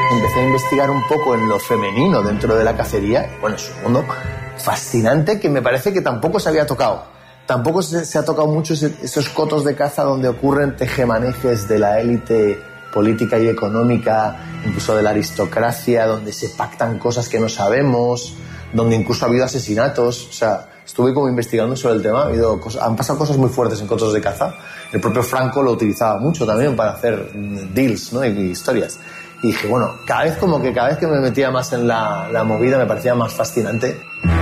Empecé a investigar un poco en lo femenino dentro de la cacería. Bueno, es un mundo fascinante que me parece que tampoco se había tocado. Tampoco se ha tocado mucho esos cotos de caza donde ocurren tejemanejes de la élite política y económica, incluso de la aristocracia, donde se pactan cosas que no sabemos, donde incluso ha habido asesinatos. O sea, estuve como investigando sobre el tema, han pasado cosas muy fuertes en cotos de caza. El propio Franco lo utilizaba mucho también para hacer deals, ¿no? y historias. Y dije, bueno, cada vez que me metía más en la movida me parecía más fascinante.